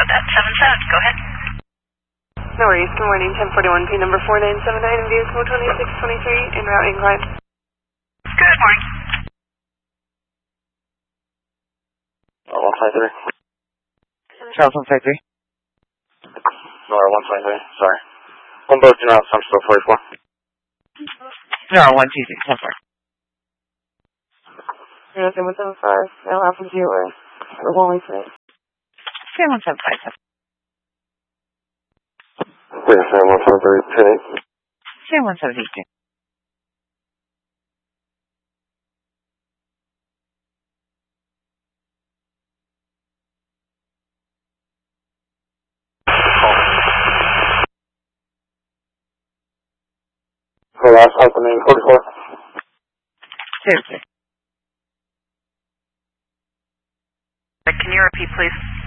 at 77. Go ahead. No worries. Good morning. 1041 P number 4979 in vehicle 2623 en route incline. Good morning. 153. Charles 153. Nora 123. Sorry. One boat in route. I'm still 44. No, 126. 14. 0775. Now Alpha Zero. Or 116. 175. 173. 172. So last opening 44. Seriously. Can you repeat, please?